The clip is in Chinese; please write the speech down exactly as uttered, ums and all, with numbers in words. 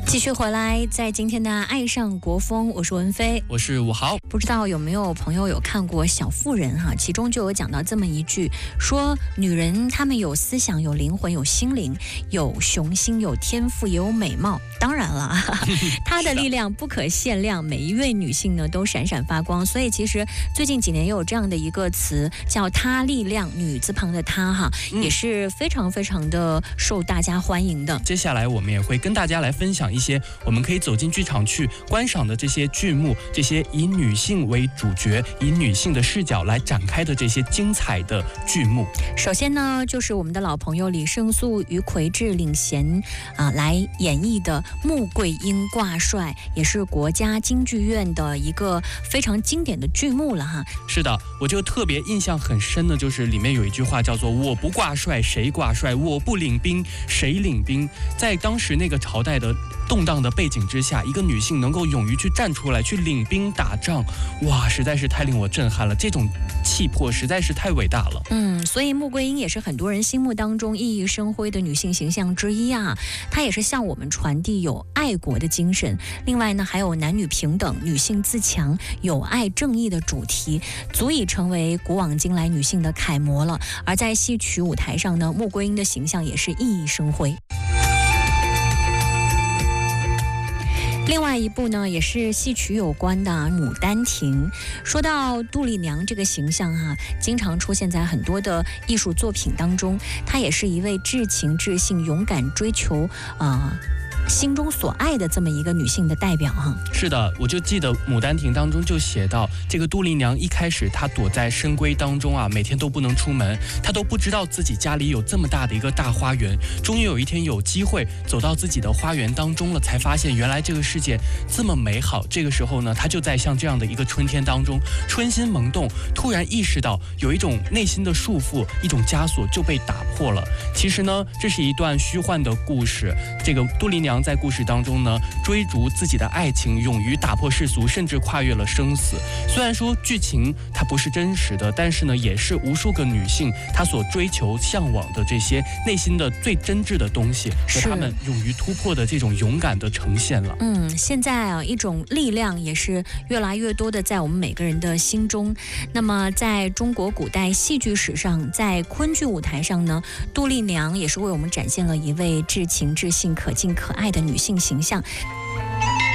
继续回来，在今天的爱上国风，我是文飞， 我是武豪。 不知道有没有朋友有看过《小妇人》哈？其中就有讲到这么一句，说女人她们有思想、有灵魂、有心灵、有雄心、有天赋，也有美貌。当然了，她的力量不可限量，每一位女性呢都闪闪发光。所以其实最近几年也有这样的一个词叫"她力量"，女字旁的她哈， 嗯、 也是非常非常的受大家欢迎的。 接下来我们也会跟大家来分享一些我们可以走进剧场去观赏的这些剧目，这些以女性为主角、以女性的视角来展开的这些精彩的剧目。 首先呢，就是我们的老朋友李胜素、于魁智领衔啊、呃、来演绎的《穆桂英挂帅》，也是国家京剧院的一个非常经典的剧目了哈。 是的，我就特别印象很深的就是里面有一句话叫做"我不挂帅谁挂帅，我不领兵谁领兵"。在当时那个朝代的动荡的背景之下，一个女性能够勇于去站出来去领兵打仗，哇，实在是太令我震撼了，这种气魄实在是太伟大了。 嗯，所以穆桂英也是很多人心目当中熠熠生辉的女性形象之一啊。她也是向我们传递有爱国的精神，另外呢还有男女平等、女性自强、友爱正义的主题，足以成为古往今来女性的楷模了。而在戏曲舞台上呢，穆桂英的形象也是熠熠生辉。另外一部呢，也是戏曲有关的《牡丹亭》。说到杜丽娘这个形象哈、啊，经常出现在很多的艺术作品当中。她也是一位至情至性、勇敢追求啊、呃心中所爱的这么一个女性的代表哈。 是的，我就记得《牡丹亭》当中就写到，这个杜丽娘一开始她躲在深闺当中啊，每天都不能出门，她都不知道自己家里有这么大的一个大花园。终于有一天有机会走到自己的花园当中了，才发现原来这个世界这么美好。这个时候呢，她就在像这样的一个春天当中，春心萌动，突然意识到有一种内心的束缚，一种枷锁就被打破了。其实呢，这是一段虚幻的故事。这个杜丽娘在故事当中呢，追逐自己的爱情，勇于打破世俗，甚至跨越了生死。虽然说剧情它不是真实的，但是呢，也是无数个女性她所追求、向往的这些内心的最真挚的东西，和她们勇于突破的这种勇敢的呈现了。 嗯，现在啊，一种力量也是越来越多的在我们每个人的心中。那么，在中国古代戏剧史上，在昆剧舞台上呢，杜丽娘也是为我们展现了一位至情至性、可敬可爱的女性形象。